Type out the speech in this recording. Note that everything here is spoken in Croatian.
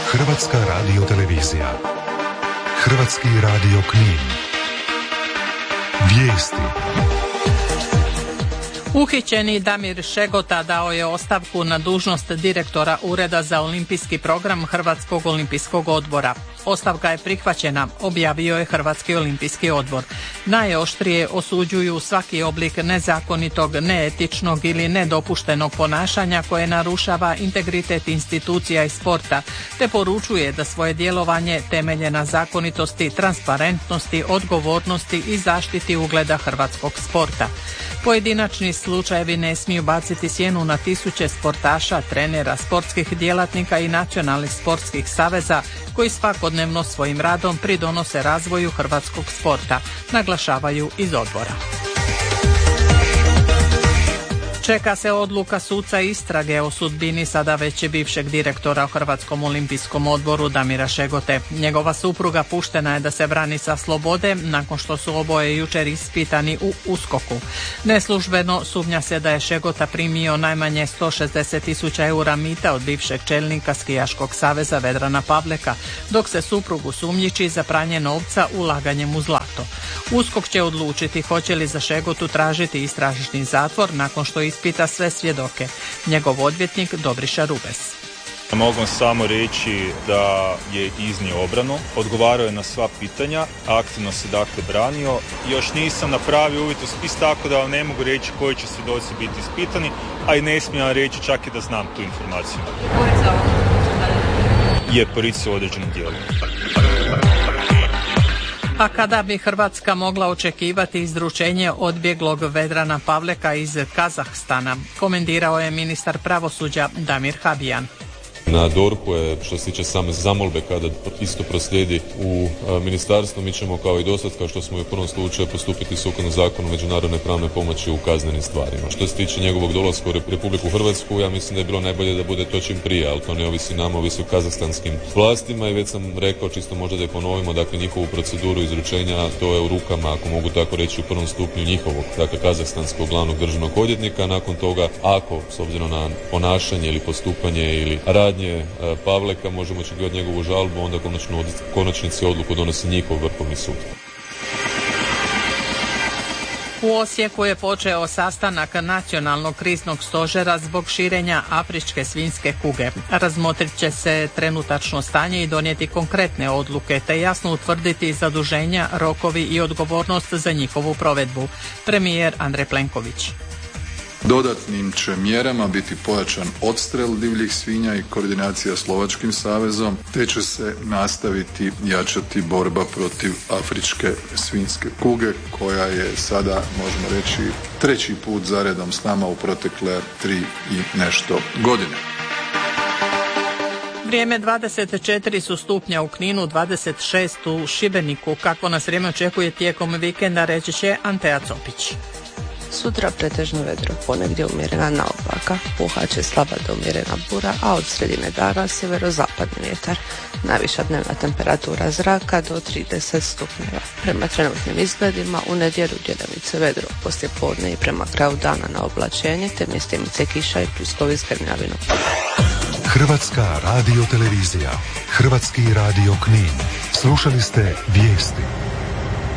Hrvatska radiotelevizija. Hrvatski radio Knin. Vijesti. Uhićeni Damir Šegota dao je ostavku na dužnost direktora Ureda za olimpijski program Hrvatskog olimpijskog odbora. Ostavka je prihvaćena, objavio je Hrvatski olimpijski odbor. Najoštrije osuđuju svaki oblik nezakonitog, neetičnog ili nedopuštenog ponašanja koje narušava integritet institucija i sporta, te poručuje da svoje djelovanje temelje na zakonitosti, transparentnosti, odgovornosti i zaštiti ugleda hrvatskog sporta. Pojedinačni slučajevi ne smiju baciti sjenu na tisuće sportaša, trenera, sportskih djelatnika i nacionalnih sportskih saveza koji svakodnevno svojim radom pridonose razvoju hrvatskog sporta, naglašavaju iz odbora. Čeka se odluka suca istrage o sudbini sada već bivšeg direktora u Hrvatskom olimpijskom odboru Damira Šegote. Njegova supruga puštena je da se brani sa slobode nakon što su oboje jučer ispitani u USKOK-u. Neslužbeno sumnja se da je Šegota primio najmanje 160.000 eura mita od bivšeg čelnika Skijaškog saveza Vedrana Pavleka, dok se suprugu sumnjiči za pranje novca ulaganjem u zlato. USKOK će odlučiti hoće li za Šegotu tražiti istražni zatvor nakon što ispita sve svjedoke. Njegov odvjetnik Dobriša Rubes. Mogu samo reći da je iznio obranu, odgovarao je na sva pitanja, aktivno se dakle branio. Još nisam napravio uvid u spis, tako da vam ne mogu reći koji će svjedoci biti ispitani, a i ne smijem reći čak i da znam tu informaciju. Je policija u određenom dijelu. A kada bi Hrvatska mogla očekivati izručenje odbjeglog Vedrana Pavleka iz Kazahstana, komentirao je ministar pravosuđa Damir Habijan. Na DORH-u je, što se tiče same zamolbe, kada isto proslijedi u ministarstvo, mi ćemo kao i dosad, kao što smo i u prvom slučaju, postupiti sukladno zakonu međunarodne pravne pomoći u kaznenim stvarima. Što se tiče njegovog dolaska u Republiku Hrvatsku, ja mislim da je bilo najbolje da bude to čim prije, ali to ne ovisi nama, ovisi o kazahstanskim vlastima i već sam rekao, čisto možda da je ponovimo, dakle njihovu proceduru izručenja, to je u rukama, ako mogu tako reći, u prvom stupnju njihovog, dakle kazahstanskog glavnog državnog odvjetnika. Nakon toga, ako, s obzirom na ponašanje ili postupanje ili radnje Pavleka, možemo očekivati njegovu žalbu, onda konačnici odluku donosi njihov Vrhovni sud. U Osijeku je počeo sastanak Nacionalnog kriznog stožera zbog širenja afričke svinjske kuge. Razmotrit će se trenutačno stanje i donijeti konkretne odluke, te jasno utvrditi zaduženja, rokovi i odgovornost za njihovu provedbu. Premijer Andrej Plenković. Dodatnim će mjerama biti pojačan odstrel divljih svinja i koordinacija s Lovačkim savezom, te će se nastaviti jačati borba protiv afričke svinjske kuge, koja je sada, možemo reći, treći put zaredom s nama u protekle 3 i nešto godine. Vrijeme 24 su stupnja u Kninu, 26 u Šibeniku. Kako nas vrijeme očekuje tijekom vikenda, reći će Antea Copić. Sutra pretežno vedro, ponegdje umjerena naoblaka, puhat će slaba do umjerena bura, a od sredine dana sjeverozapadni vjetar. Najviša dnevna temperatura zraka do 30 stupnjeva. Prema trenutnim izgledima u nedjelju djelomice vedro, poslije podne i prema kraju dana na oblačenje, te mjestimice kiša i pljuskovi s grmljavinom. Hrvatska radiotelevizija, Hrvatski radio Knin. Slušali ste vijesti.